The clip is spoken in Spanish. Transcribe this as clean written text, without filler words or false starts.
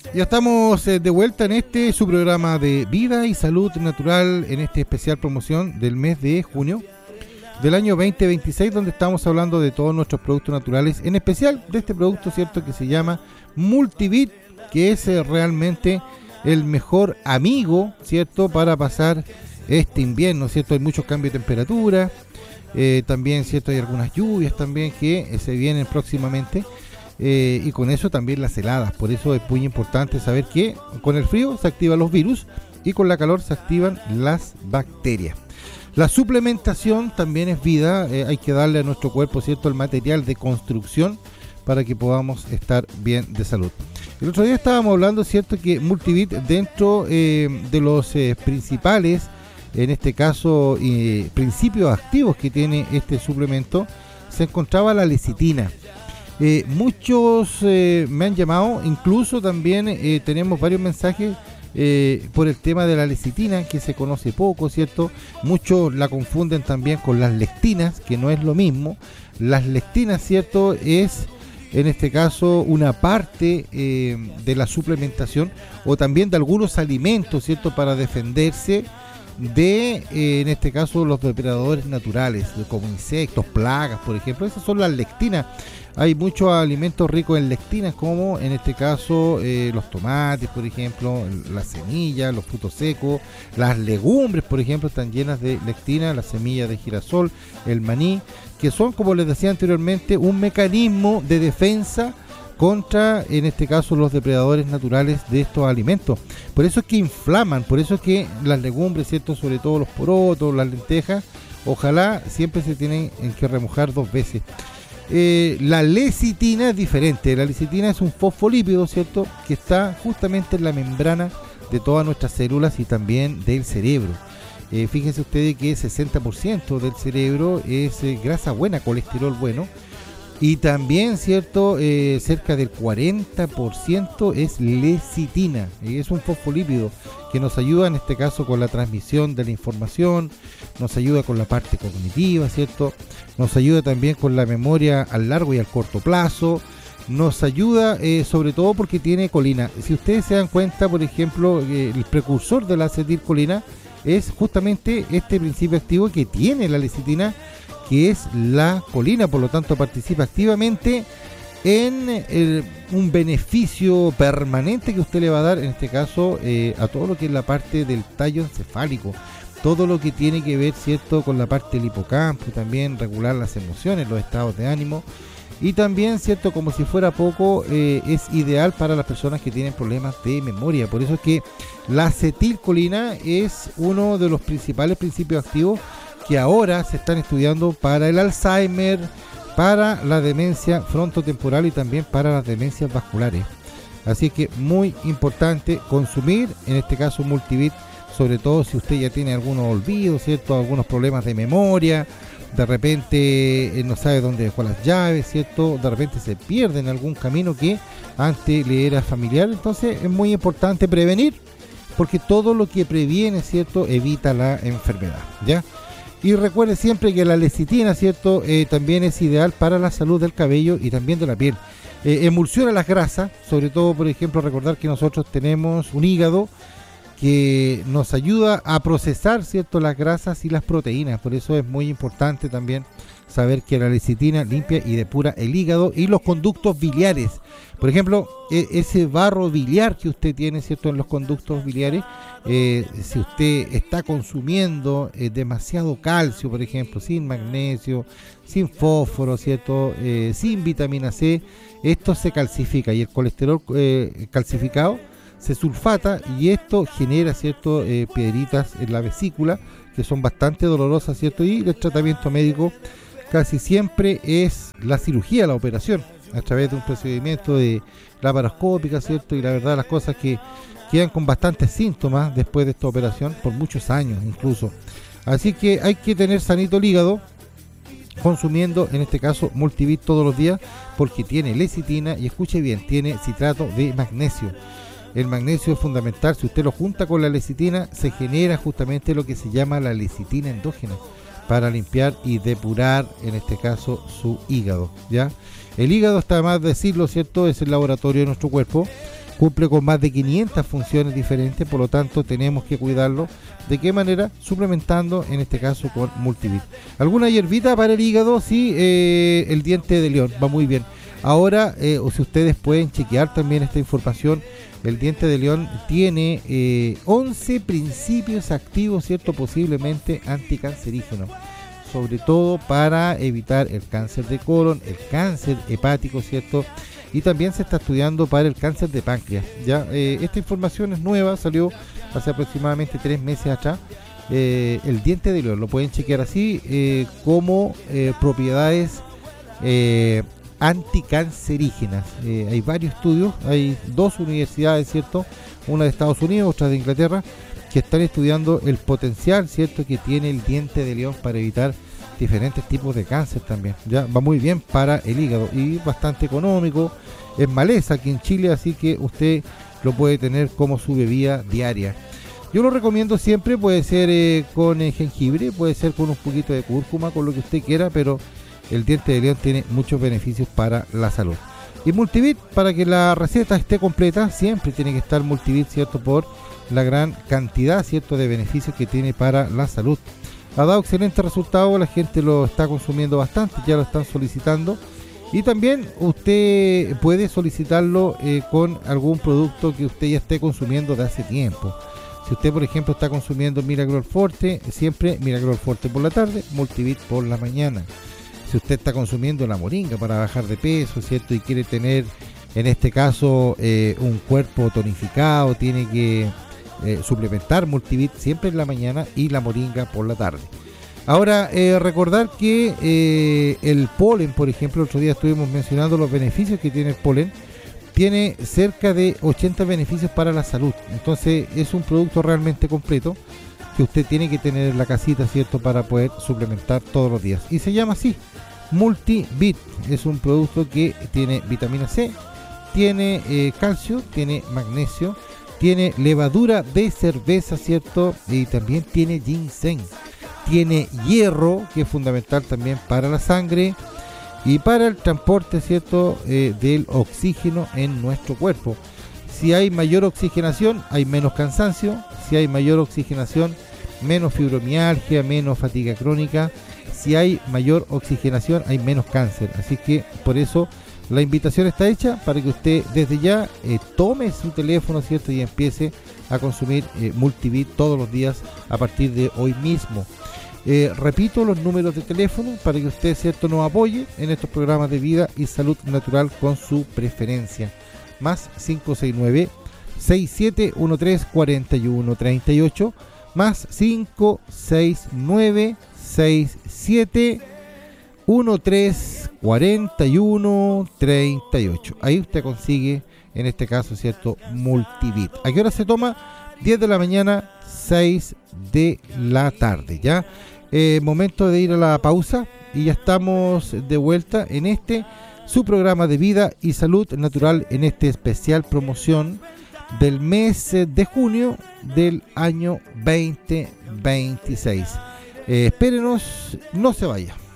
Ya estamos de vuelta en su programa de Vida y Salud Natural, en este especial promoción del mes de junio del año 2026, donde estamos hablando de todos nuestros productos naturales, en especial de este producto, ¿cierto?, que se llama Multivit, que es realmente el mejor amigo, ¿cierto?, para pasar este invierno, ¿cierto? Hay muchos cambios de temperatura, también, ¿cierto?, hay algunas lluvias también que se vienen próximamente. Y con eso también las heladas. Por eso es muy importante saber que con el frío se activan los virus y con la calor se activan las bacterias. La suplementación también es vida. Hay que darle a nuestro cuerpo, ¿cierto?, el material de construcción para que podamos estar bien de salud. El otro día estábamos hablando, ¿cierto?, que Multivit, dentro de los principales, en este caso, principios activos que tiene este suplemento, se encontraba la lecitina. Muchos me han llamado, incluso también tenemos varios mensajes por el tema de la lecitina, que se conoce poco, ¿cierto? Muchos la confunden también con las lectinas, que no es lo mismo. Las lectinas, ¿cierto?, es en este caso una parte de la suplementación o también de algunos alimentos, ¿cierto?, para defenderse de, en este caso, los depredadores naturales, como insectos, plagas, por ejemplo. Esas son las lectinas. Hay muchos alimentos ricos en lectinas, como en este caso los tomates, por ejemplo, las semillas, los frutos secos, las legumbres, por ejemplo, están llenas de lectina, las semillas de girasol, el maní, que son, como les decía anteriormente, un mecanismo de defensa contra, en este caso, los depredadores naturales de estos alimentos. Por eso es que inflaman, por eso es que las legumbres, ¿cierto?, sobre todo los porotos, las lentejas, ojalá siempre se tienen que remojar 2 veces. La lecitina es diferente. La lecitina es un fosfolípido, ¿cierto?, que está justamente en la membrana de todas nuestras células y también del cerebro. Fíjense ustedes que 60% del cerebro es grasa buena, colesterol bueno. Y también, ¿cierto?, cerca del 40% es lecitina. Es un fosfolípido que nos ayuda en este caso con la transmisión de la información, nos ayuda con la parte cognitiva, ¿cierto? Nos ayuda también con la memoria al largo y al corto plazo. Nos ayuda sobre todo porque tiene colina. Si ustedes se dan cuenta, por ejemplo, el precursor de la acetilcolina es justamente este principio activo que tiene la lecitina, que es la colina. Por lo tanto, participa activamente en un beneficio permanente que usted le va a dar, en este caso, a todo lo que es la parte del tallo encefálico, todo lo que tiene que ver, ¿cierto?, con la parte del hipocampo, también regular las emociones, los estados de ánimo, y también, ¿cierto?, como si fuera poco, es ideal para las personas que tienen problemas de memoria. Por eso es que la acetilcolina es uno de los principales principios activos que ahora se están estudiando para el Alzheimer, para la demencia frontotemporal y también para las demencias vasculares. Así que muy importante consumir, en este caso, Multivit, sobre todo si usted ya tiene algunos olvidos, ¿cierto?, algunos problemas de memoria, de repente no sabe dónde dejó las llaves, ¿cierto?, de repente se pierde en algún camino que antes le era familiar. Entonces es muy importante prevenir, porque todo lo que previene, ¿cierto?, evita la enfermedad, ¿ya? Y recuerde siempre que la lecitina, ¿cierto?, también es ideal para la salud del cabello y también de la piel. Emulsiona las grasas, sobre todo, por ejemplo, recordar que nosotros tenemos un hígado que nos ayuda a procesar, ¿cierto?, las grasas y las proteínas. Por eso es muy importante también saber que la lecitina limpia y depura el hígado y los conductos biliares. Por ejemplo, ese barro biliar que usted tiene, ¿cierto?, en los conductos biliares, si usted está consumiendo demasiado calcio, por ejemplo, sin magnesio, sin fósforo, ¿cierto?, sin vitamina C, esto se calcifica y el colesterol calcificado se sulfata y esto genera, ¿cierto?, piedritas en la vesícula que son bastante dolorosas, ¿cierto? Y el tratamiento médico casi siempre es la cirugía, la operación, a través de un procedimiento de laparoscópica, ¿cierto? Y la verdad, las cosas que quedan con bastantes síntomas después de esta operación, por muchos años incluso. Así que hay que tener sanito el hígado, consumiendo, en este caso, Multivit todos los días, porque tiene lecitina y, escuche bien, tiene citrato de magnesio. El magnesio es fundamental. Si usted lo junta con la lecitina, se genera justamente lo que se llama la lecitina endógena para limpiar y depurar, en este caso, su hígado, ¿ya? El hígado, está más decirlo, ¿cierto?, es el laboratorio de nuestro cuerpo cumple con más de 500 funciones diferentes, por lo tanto tenemos que cuidarlo. ¿De qué manera? Suplementando, en este caso con Multivit. ¿Alguna hierbita para el hígado? Sí, el diente de león, va muy bien. Ahora, si ustedes pueden chequear también esta información, el diente de león tiene 11 principios activos, ¿cierto? Posiblemente anticancerígenos, sobre todo para evitar el cáncer de colon, el cáncer hepático, ¿cierto? Y también se está estudiando para el cáncer de páncreas. Ya, esta información es nueva, salió hace aproximadamente 3 meses atrás. El diente de león lo pueden chequear así, como propiedades anticancerígenas. Hay varios estudios, hay 2 universidades, ¿cierto? Una de Estados Unidos, otra de Inglaterra, que están estudiando el potencial, ¿cierto?, que tiene el diente de león para evitar diferentes tipos de cáncer también. Ya va muy bien para el hígado y bastante económico. Es maleza aquí en Chile, así que usted lo puede tener como su bebida diaria. Yo lo recomiendo siempre, puede ser con jengibre, puede ser con un poquito de cúrcuma, con lo que usted quiera, pero el diente de león tiene muchos beneficios para la salud. Y Multivit, para que la receta esté completa, siempre tiene que estar Multivit, ¿cierto?, por la gran cantidad, ¿cierto?, de beneficios que tiene para la salud. Ha dado excelentes resultados, la gente lo está consumiendo bastante, ya lo están solicitando. Y también usted puede solicitarlo con algún producto que usted ya esté consumiendo de hace tiempo. Si usted, por ejemplo, está consumiendo Miracle Forte, siempre Miracle Forte por la tarde, Multivit por la mañana. Si usted está consumiendo la moringa para bajar de peso, ¿cierto?, y quiere tener, en este caso, un cuerpo tonificado, tiene que suplementar Multivit siempre en la mañana y la moringa por la tarde. Ahora, recordar que el polen, por ejemplo, el otro día estuvimos mencionando los beneficios que tiene el polen. Tiene cerca de 80 beneficios para la salud. Entonces es un producto realmente completo que usted tiene que tener en la casita, ¿cierto?, para poder suplementar todos los días. Y se llama así, Multivit. Es un producto que tiene vitamina C, tiene calcio, tiene magnesio, tiene levadura de cerveza, ¿cierto? Y también tiene ginseng. Tiene hierro, que es fundamental también para la sangre y para el transporte, ¿cierto?, del oxígeno en nuestro cuerpo. Si hay mayor oxigenación, hay menos cansancio. Si hay mayor oxigenación, menos fibromialgia, menos fatiga crónica. Si hay mayor oxigenación, hay menos cáncer. Así que por eso la invitación está hecha para que usted desde ya tome su teléfono, ¿cierto?, y empiece a consumir Multivit todos los días a partir de hoy mismo. Repito los números de teléfono para que usted, ¿cierto?, nos apoye en estos programas de vida y salud natural con su preferencia. Más 569-6713-4138, más 569-6713-4138. Ahí usted consigue, en este caso, ¿cierto?, Multivit. ¿A qué hora se toma? 10 de la mañana, 6 de la tarde, ¿ya? Momento de ir a la pausa y ya estamos de vuelta en su programa de vida y salud natural, en este especial promoción del mes de junio del año 2026. Espérenos, no se vaya.